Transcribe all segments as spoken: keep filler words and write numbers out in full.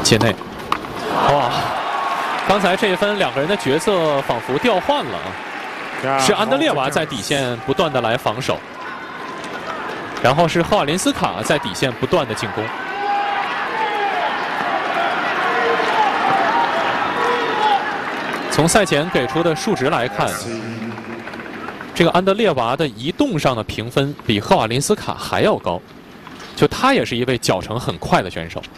界内，哇！刚才这一分两个人的角色仿佛调换了啊，是安德烈娃在底线不断的来防守，然后是赫瓦林斯卡在底线不断的进攻。从赛前给出的数值来看，这个安德烈娃的移动上的评分比赫瓦林斯卡还要高，就他也是一位脚程很快的选手。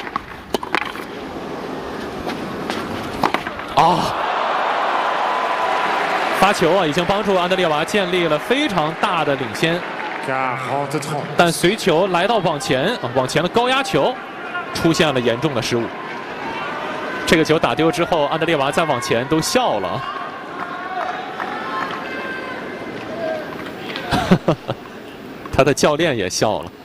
啊！发球啊，已经帮助安德烈娃建立了非常大的领先。但随球来到往前，往前的高压球出现了严重的失误。这个球打丢之后，安德烈娃再往前都笑了。他的教练也笑了。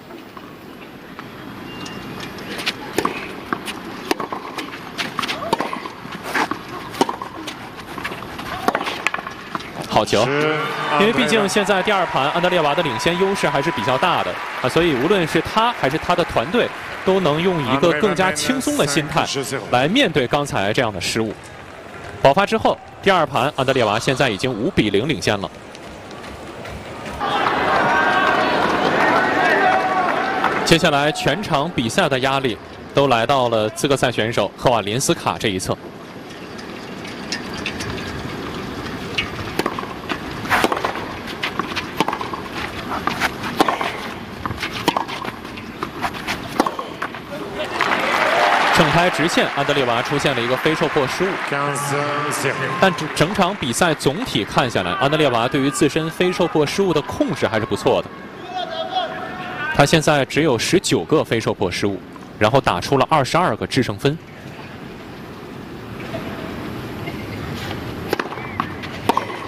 好球，因为毕竟现在第二盘安德烈娃的领先优势还是比较大的啊，所以无论是他还是他的团队，都能用一个更加轻松的心态来面对刚才这样的失误。爆发之后，第二盘安德烈娃现在已经五比零领先了。接下来全场比赛的压力都来到了资格赛选手赫瓦林斯卡这一侧。 正拍直线，安德烈娃出现了一个非受迫失误，但整整场比赛总体看下来，安德烈娃对于自身非受迫失误的控制还是不错的。他现在只有十九个非受迫失误，然后打出了二十二个制胜分。